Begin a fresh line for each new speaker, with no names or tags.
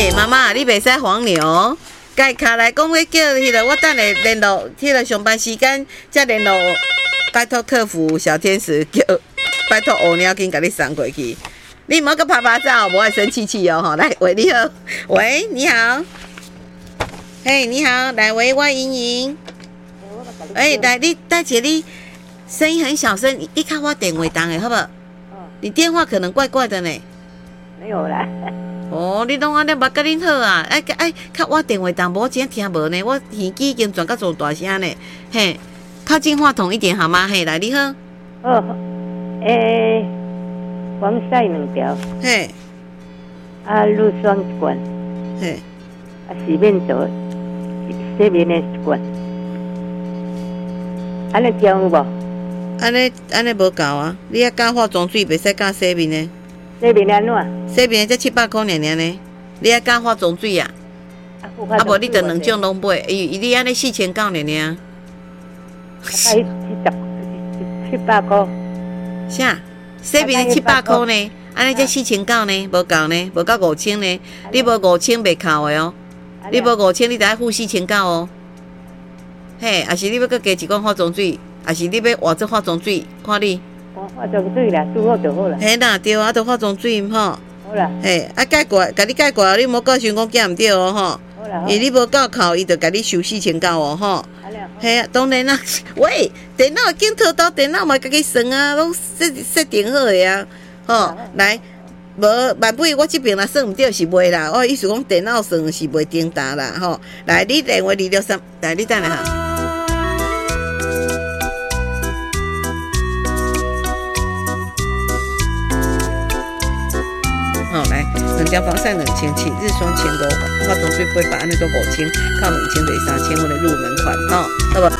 妈妈，你袂使黄牛。该卡来讲，要叫迄个，我等下联络迄个上班时间，再联络拜托客服小天使，叫拜托乌鸟紧甲你送过去。你唔好个拍拍照，无爱生气气哦吼。来，喂，你好，喂，你好，嘿，你好，来喂，我莹莹。来，你大姐，你声音很小声，你看我电话档的好不好？你电话可能怪怪的呢。
没有啦。
哦，你拢安尼捌甲恁好啊？较我电话档无真听无呢，我耳机已经转到做大声呢。嘿，靠近话筒一点好吗？嘿，来你好。
防晒2条。
嘿。
乳霜1罐。
嘿。
洗面乳洗面的1罐。安尼调有无？
安尼无够啊！你要加化妆水，袂使加洗面的。
洗面安怎？
洗面才700块尔呢，你要加化妆水啊？无你着2种拢买，你安尼4900尔。
700块。
啥？洗面的700块呢？安尼才4900呢？无够呢？无到5000呢？你无5000袂扣的哦。你无5000，你得要付4900哦。嘿，还是你要搁加一罐化妆水，还是你要换这化妆水？看你。
化妆水啦，拄好就好啦。
嘿啦，对啊，着化妆水吼。
好啦。
嘿，改过，甲你改过，你莫讲想讲减毋对哦吼。
好啦。
因为你无够扣，伊着甲你收4900哦吼。嘿啊，当然啦。喂，电脑镜头到电脑嘛，家己算啊，拢设定好的啊。吼，来，无万不我这边啦算毋对是袂啦。意思讲电脑算是袂定达啦吼。来，你电话263，来，你等下哈。来，2条防晒2000起，日霜1500，化妆水800，安尼都5000，靠2000对3000，我的入门款，好不？